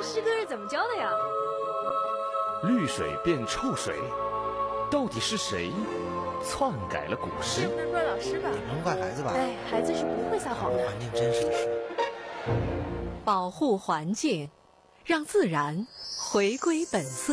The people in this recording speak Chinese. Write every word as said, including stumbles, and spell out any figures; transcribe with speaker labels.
Speaker 1: 诗歌是怎么教的呀？
Speaker 2: 绿水变臭水，到底是谁篡改了古诗？
Speaker 1: 这不能怪老师吧？
Speaker 3: 也不能怪孩子吧？
Speaker 1: 哎，孩子是不会撒谎的。
Speaker 3: 环境真实的事。
Speaker 4: 保护环境，让自然回归本色。